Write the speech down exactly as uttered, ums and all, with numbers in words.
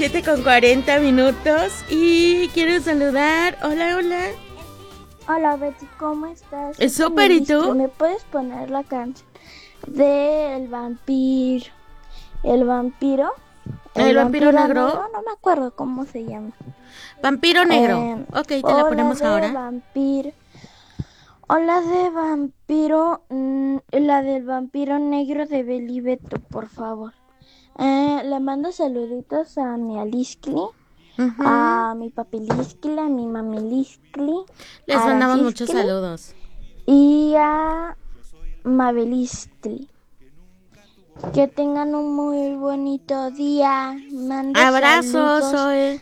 siete con cuarenta minutos y quiero saludar. Hola, hola. Hola Betty, ¿cómo estás? ¿Es súper y tú? ¿Me puedes poner la canción del vampiro? ¿El vampiro? ¿El, ¿El vampiro, vampiro negro? negro? No me acuerdo cómo se llama. Vampiro negro. Eh, ok, te la ponemos ahora. Vampiro. Hola de vampiro, mmm, la del vampiro negro de Beli Beto, por favor. Eh, le mando saluditos a mi Aliskli, uh-huh. a mi papi Liskli, a mi mami Liskli. Les mandamos muchos saludos. Y a Mabeliskli. Que tengan un muy bonito día. Mando abrazos, Zoe.